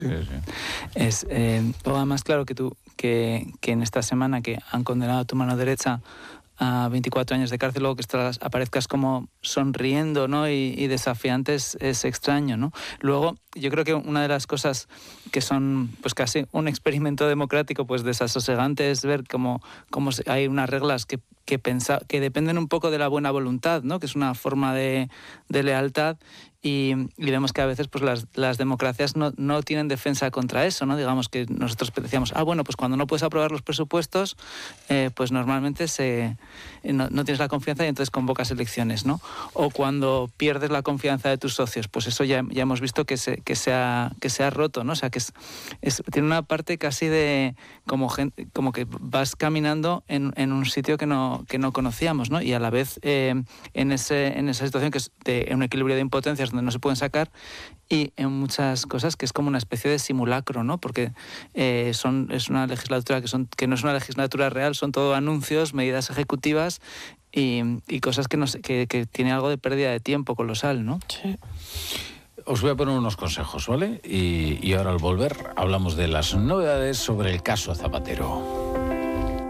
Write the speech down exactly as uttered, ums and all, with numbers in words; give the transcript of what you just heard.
Sí, sí. Es, eh, además, claro que tú, que, que en esta semana que han condenado a tu mano derecha a veinticuatro años de cárcel, luego que estás, aparezcas como sonriendo, ¿no? y, y desafiante es, es extraño, ¿no? Luego, yo creo que una de las cosas que son pues casi un experimento democrático pues desasosegante es ver cómo, cómo hay unas reglas que, que, pensa, que dependen un poco de la buena voluntad, ¿no? Que es una forma de, de lealtad. Y, y vemos que a veces pues las, las democracias no, no tienen defensa contra eso, ¿no? Digamos que nosotros decíamos, ah, bueno, pues cuando no puedes aprobar los presupuestos, eh, pues normalmente se, no, no tienes la confianza y entonces convocas elecciones, ¿no? O cuando pierdes la confianza de tus socios, pues eso ya, ya hemos visto que se, que se, ha, que se ha roto, ¿no? O sea, que es, es, tiene una parte casi de como, gente, como que vas caminando en, en un sitio que no, que no conocíamos, ¿no? Y a la vez eh, en, ese, en esa situación que es de un equilibrio de impotencias donde no se pueden sacar, y en muchas cosas que es como una especie de simulacro, ¿no? Porque eh, son, es una legislatura que, son, que no es una legislatura real, son todo anuncios, medidas ejecutivas y, y cosas que, no sé, que, que tiene algo de pérdida de tiempo colosal, ¿no? Sí. Os voy a poner unos consejos, ¿vale? Y, y ahora al volver hablamos de las novedades sobre el caso Zapatero.